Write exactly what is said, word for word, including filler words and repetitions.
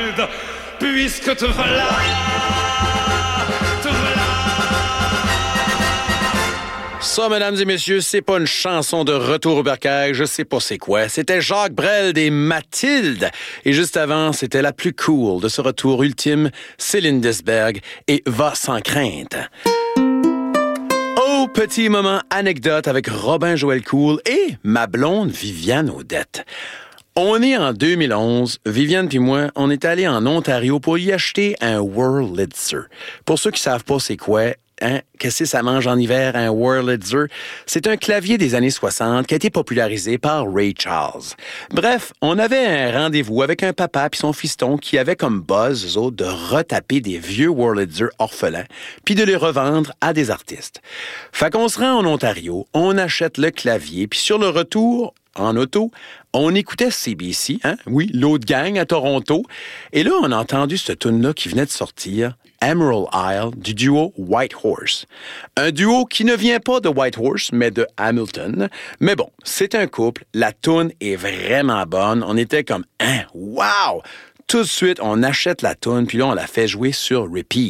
Grindelwald, puisque te voilà, te voilà. Ça, mesdames et messieurs, c'est pas une chanson de Retour au bercail, je sais pas c'est quoi. C'était Jacques Brel des Mathildes. Et juste avant, c'était la plus cool de ce retour ultime, Céline Desberg et Va sans crainte. Oh, petit moment anecdote avec Robin Joël Cool et ma blonde Viviane Audette. On est en deux mille onze, Viviane puis moi, on est allés en Ontario pour y acheter un Wurlitzer. Pour ceux qui savent pas c'est quoi, hein, qu'est-ce que ça mange en hiver, un Wurlitzer? C'est un clavier des années soixante qui a été popularisé par Ray Charles. Bref, on avait un rendez-vous avec un papa puis son fiston qui avait comme buzz, eux autres, de retaper des vieux Wurlitzer orphelins puis de les revendre à des artistes. Fait qu'on se rend en Ontario, on achète le clavier puis sur le retour, en auto, on écoutait C B C, hein? Oui, l'autre gang à Toronto. Et là, on a entendu ce tune-là qui venait de sortir, Emerald Isle, du duo White Horse. Un duo qui ne vient pas de White Horse, mais de Hamilton. Mais bon, c'est un couple, la tune est vraiment bonne. On était comme, hein, wow! Tout de suite, on achète la tune, puis là, on la fait jouer sur repeat.